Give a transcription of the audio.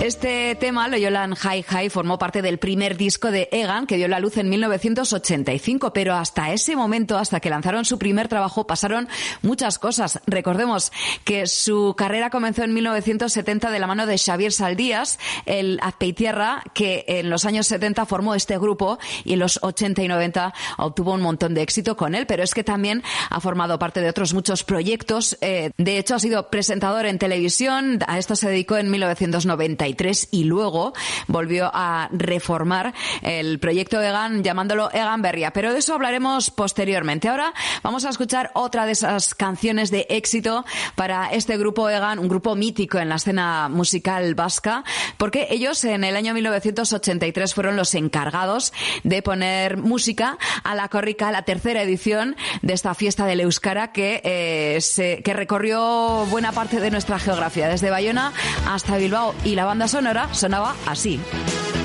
Este tema, Loyolan Hi Hi, formó parte del primer disco de Egan, que dio la luz en 1985, pero hasta ese momento, hasta que lanzaron su primer trabajo, pasaron muchas cosas. Recordemos que su carrera comenzó en 1970 de la mano de Xavier Saldías, el Azpeitierra, que en los años 70 formó este grupo y en los 80 y 90 obtuvo un montón de éxito con él, pero es que también ha formado parte de otros muchos proyectos. De hecho, ha sido presentador en televisión, a esto se dedicó en 1993 y luego volvió a reformar el proyecto Egan llamándolo Egan Berria, pero de eso hablaremos posteriormente. Ahora vamos a escuchar otra de esas canciones de éxito para este grupo Egan, un grupo mítico en la escena musical vasca, porque ellos en el año 1983 fueron los encargados de poner música a la Korrika, la tercera edición de esta fiesta del Euskara que recorrió buena parte de nuestra geografía, desde Bayona hasta Bilbao, y la banda sonora sonaba así.